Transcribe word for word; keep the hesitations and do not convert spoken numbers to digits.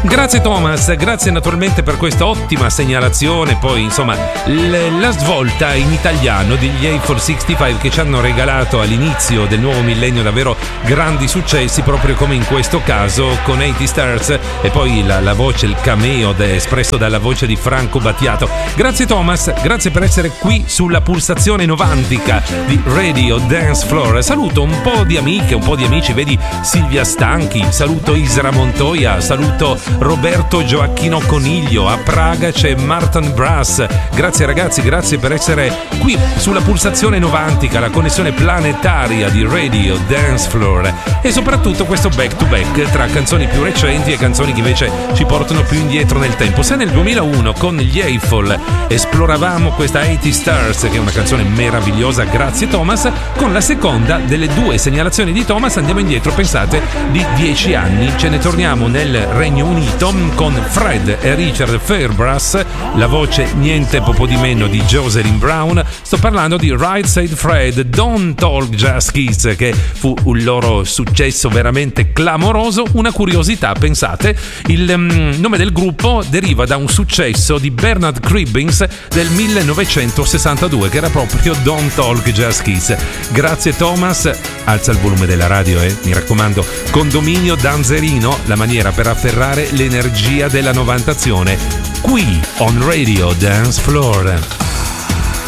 Grazie Thomas, grazie naturalmente per questa ottima segnalazione. Poi insomma l- la svolta in italiano degli A quattro sessantacinque che ci hanno regalato all'inizio del nuovo millennio davvero grandi successi, proprio come in questo caso con ottanta Stars, e poi la, la voce, il cameo de- espresso dalla voce di Franco Battiato. Grazie Thomas, grazie per essere qui sulla pulsazione novantica di Radio Dance Floor. Saluto un po' di amiche, un po' di amici, vedi Silvia Stanchi, saluto Isra Montoya, saluto Roberto Gioacchino Coniglio, a Praga c'è Martin Brass. Grazie ragazzi, grazie per essere qui sulla pulsazione novantica, la connessione planetaria di Radio Dance Floor, e soprattutto questo back to back tra canzoni più recenti e canzoni che invece ci portano più indietro nel tempo. Se nel duemilauno con gli Eiffel esploravamo questa ottanta Stars, che è una canzone meravigliosa, grazie Thomas, con la seconda delle due segnalazioni di Thomas andiamo indietro, pensate, di dieci anni. Ce ne torniamo nel Regno Unito con Fred e Richard Fairbrass, la voce niente poco di meno di Jocelyn Brown. Sto parlando di Right Said Fred, Don't Talk Just Kiss, che fu un loro successo veramente clamoroso. Una curiosità, pensate, il um, nome del gruppo deriva da un successo di Bernard Cribbins del millenovecentosessantadue, che era proprio Don't Talk Just Kiss. Grazie Thomas, alza il volume della radio, eh, mi raccomando. Condominio Danzerino, la maniera per afferrare l'energia della novantazione, qui on Radio Dance Floor.